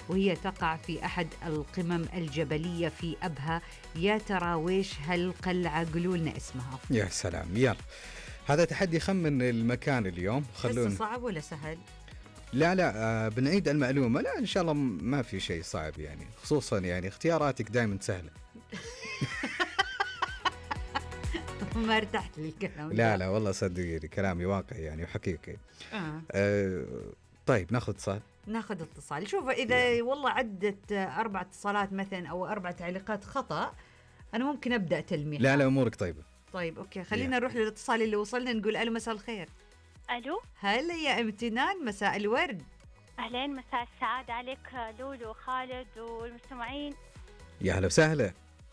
وهي تقع في أحد القمم الجبلية في أبها. يا ترى ويش هالقلعة؟ قولوا لنا اسمها. يا سلام. يلا هذا تحدي خمن المكان اليوم. خلونا. صعب ولا سهل؟ لا بنعيد المعلومة. لا إن شاء الله ما في شيء صعب يعني، خصوصا يعني اختياراتك دائما سهلة. ما ارتحت للكلام. لا والله صدقيني كلامي واقعي يعني وحقيقي. طيب ناخذ اتصال. شوف إذا والله عدت 4 اتصالات مثلا أو 4 تعليقات خطأ، أنا ممكن أبدأ تلميح. لا أمورك طيبة. طيب أوكي، خلينا نروح للاتصال اللي وصلنا. نقول ألو، مساء الخير. ألو، هلا يا امتنان، مساء الورد. أهلين، مساء السعادة عليك لولو وخالد والمستمعين. يا هلا وسهلا.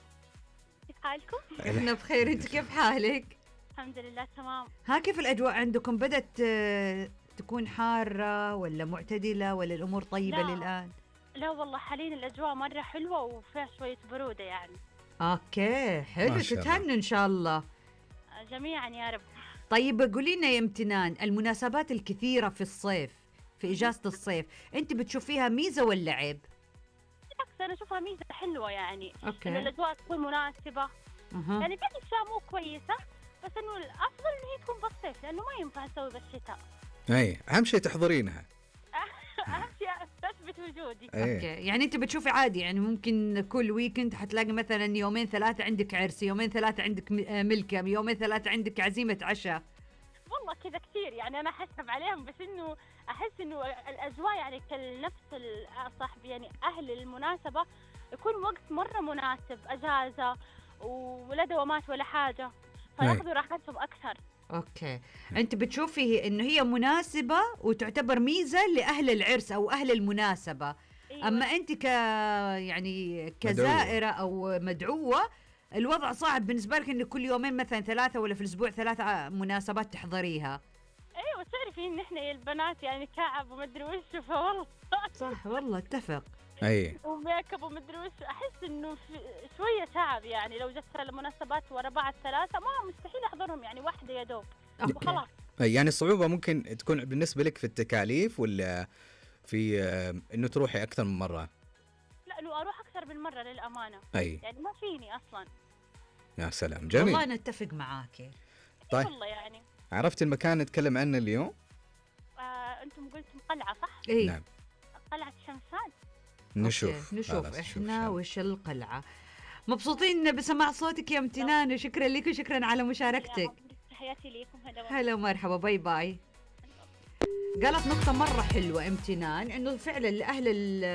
كيف حالكم؟ احنا بخير، انت كيف حالك؟ الحمد لله تمام. ها، كيف الأجواء عندكم؟ بدأت تكون حارة ولا معتدلة ولا الأمور طيبة للآن؟ لا والله حاليا الأجواء مرة حلوة وفيها شوية برودة يعني. اوكي حلو، تتهنوا ان شاء الله جميعا يا رب. طيب قولي لنا يا امتنان، المناسبات الكثيرة في الصيف، في إجازة الصيف، انت بتشوفيها ميزة ولا عيب؟ بالعكس أنا أشوفها ميزة حلوة يعني. اوكي. إنه الأجواء تكون مناسبة. يعني في أشياء مو كويسة، بس إنه الأفضل إن هي تكون بالصيف لأنه ما ينفع نسوي بالشتاء. أي أهم شيء تحضرينها. أهم شيء تثبت وجودي. اوكي، يعني انت بتشوفي عادي، يعني ممكن كل ويكند حتلاقي مثلا 2-3 عندك عرس، 2-3 عندك ملكة، 2-3 عندك عزيمة عشاء. والله كذا كثير يعني أنا أحسب عليهم، بس إنه أحس إنه الأجواء يعني كالنفس صاحبي يعني أهل المناسبة يكون وقت مرة مناسب، أجازة ولا دوامات ولا حاجة، فياخذوا راحتهم أكثر. اوكي، انت بتشوفي انه هي مناسبة وتعتبر ميزة لأهل العرس او أهل المناسبة. أيوة. اما انت يعني كزائرة او مدعوة، الوضع صعب بالنسبة لك انه كل يومين مثلا 3 ولا في الاسبوع 3 مناسبات تحضريها. ايوه تعرفي ان احنا البنات يعني كعب ومدري وش، فوالله صح والله اتفق. اي وميك اب ومدري وش، احس انه شويه تعب يعني. لو جت المناسبات ورا بعض 3 ما مستحيل احضرهم يعني، واحدة يا دوب وخلاص. يعني الصعوبة ممكن تكون بالنسبة لك في التكاليف ولا في انه تروحي اكثر من مرة؟ لا انه اروح اكثر من مرة للامانة. اي يعني ما فيني اصلا. يا سلام، جميل والله نتفق معاك. طيب والله يعني عرفت المكان نتكلم عنه اليوم؟ انتم قلتم قلعة صح؟ اي نعم. قلعة شمسان. نشوف احنا وش القلعة. مبسوطين بسماع صوتك يا امتنان، وشكرا لك وشكرا على مشاركتك. تحياتي ليكم. هلا ومرحبا، باي باي. قالت نقطة مرة حلوة امتنان، انه فعلا لأهل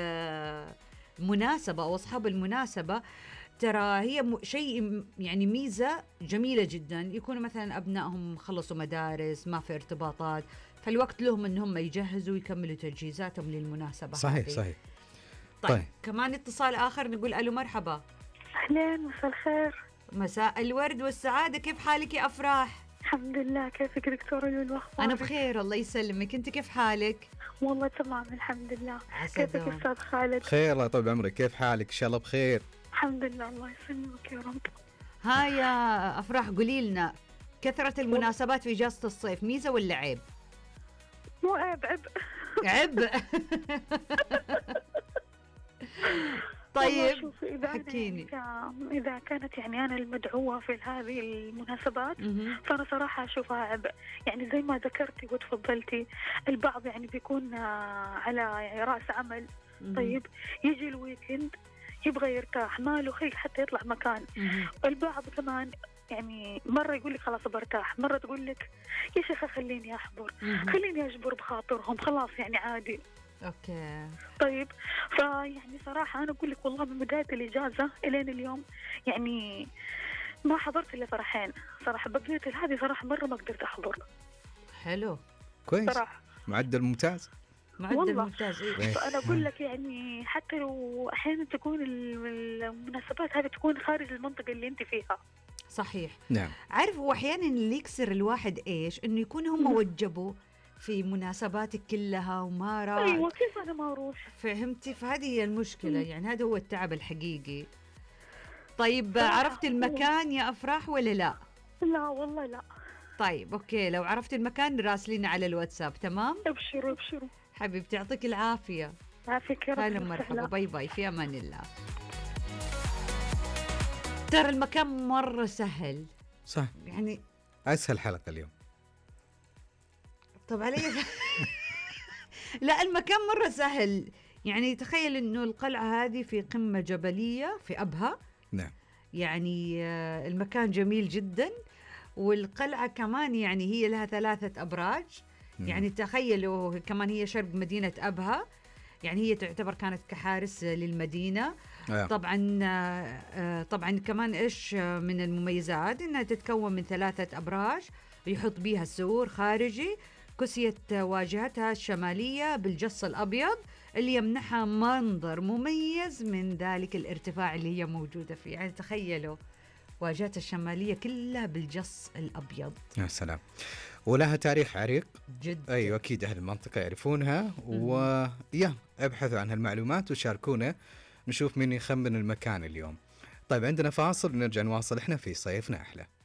المناسبة او اصحاب المناسبة ترى هي شيء يعني ميزة جميلة جدا. يكونوا مثلا ابنائهم خلصوا مدارس، ما في ارتباطات، فالوقت لهم انهم يجهزوا ويكملوا تجهيزاتهم للمناسبة. صحيح هذه. صحيح. طيب كمان اتصال آخر، نقول ألو مرحبا. أهلين، مساء الخير. مساء الورد والسعادة، كيف حالك يا أفراح؟ الحمد لله، كيفك دكتورة لولو؟ أنا بخير الله يسلمك، أنت كيف حالك؟ والله تمام الحمد لله. كيفك أستاذ خالد؟ خير الله يطول عمرك، كيف حالك؟ إن شاء الله بخير. الحمد لله الله يسلمك يا رب. ها يا أفراح قولي لنا، كثرة المناسبات في إجازة الصيف ميزة ولا عيب؟ مو عيب، عيب. طيب شوف، حكيني. إذا كانت يعني أنا المدعوة في هذه المناسبات فأنا صراحة أشوفها عبء. يعني زي ما ذكرتي وتفضلتي، البعض يعني بيكون على يعني رأس عمل. طيب يجي الويكند يبغى يرتاح، ما له خلق حتى يطلع مكان. البعض كمان يعني مرة يقول لك خلاص برتاح، مرة تقول لك يا شيخة خليني أحضر، خليني أجبر بخاطرهم، خلاص يعني عادي. اوكي طيب فيعني صراحة أنا أقول لك والله من بداية الإجازة إلين اليوم يعني ما حضرت إلا فرحين صراحة. بقيت هذه صراحة مرة ما قدرت أحضر. حلو كويس صراحة. معدل ممتاز. معدل ممتاز. فأنا أقول لك يعني حتى لو أحيانا تكون المناسبات هذه تكون خارج المنطقة اللي أنت فيها. صحيح. نعم. عارف وأحيانا اللي يكسر الواحد إيش؟ إنه يكون هم وجبوا في مناسباتك كلها وما راح. أيوة كيف أنا ما أروح؟ فهمتي؟ فهذه هي المشكلة. يعني هذا هو التعب الحقيقي. طيب عرفت المكان يا أفراح ولا لا؟ لا والله لا. طيب أوكي، لو عرفت المكان راسلينا على الواتساب. تمام؟ ابشروا ابشروا حبيبتي يعطيك العافية. عافيك يا رب. هلا مرحبا، باي باي، في امان الله. ترى المكان مره سهل، صح، يعني اسهل حلقه اليوم. طب علي لا المكان مره سهل، يعني تخيل انه القلعه هذه في قمه جبليه في ابها. نعم. يعني المكان جميل جدا، والقلعه كمان يعني هي لها 3 أبراج. يعني تخيلوا كمان هي شرق مدينه ابها، يعني هي تعتبر كانت كحارس للمدينه. طبعا كمان ايش من المميزات انها تتكون من 3 أبراج يحط بيها سور خارجي، كسيت واجهتها الشماليه بالجص الابيض اللي يمنحها منظر مميز من ذلك الارتفاع اللي هي موجوده فيه. يعني تخيلوا واجهتها الشماليه كلها بالجص الابيض. يا سلام. ولها تاريخ عريق جدا. ايوه اكيد اهل المنطقه يعرفونها، ويا ابحثوا عن هالمعلومات وشاركونا نشوف مين يخمن المكان اليوم. طيب عندنا فاصل ونرجع نواصل احنا في صيفنا احلى.